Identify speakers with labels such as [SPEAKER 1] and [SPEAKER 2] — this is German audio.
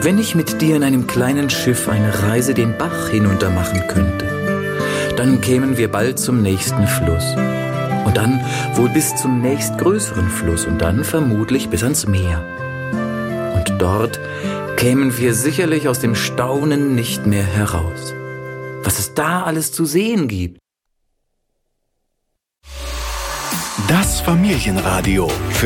[SPEAKER 1] Wenn ich mit dir in einem kleinen Schiff eine Reise den Bach hinunter machen könnte, dann kämen wir bald zum nächsten Fluss. Und dann wohl bis zum nächstgrößeren Fluss und dann vermutlich bis ans Meer. Und dort kämen wir sicherlich aus dem Staunen nicht mehr heraus. Was es da alles zu sehen gibt.
[SPEAKER 2] Das Familienradio.